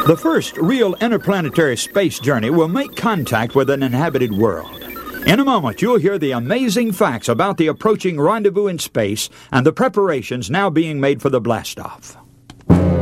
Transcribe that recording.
The first real interplanetary space journey will make contact with an inhabited world. In a moment, you'll hear the amazing facts about the approaching rendezvous in space and the preparations now being made for the blastoff.